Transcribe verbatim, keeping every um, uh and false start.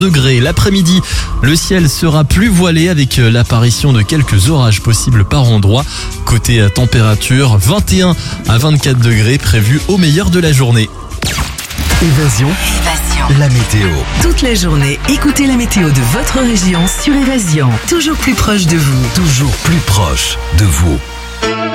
degrés. L'après-midi, le ciel sera plus voilé avec l'apparition de quelques orages possibles par endroit. Côté température, vingt et un à vingt-quatre degrés prévus au meilleur de la journée. Évasion. Évasion. La météo. Toute la journée, écoutez la météo de votre région sur Évasion. Toujours plus proche de vous. Toujours plus proche de vous.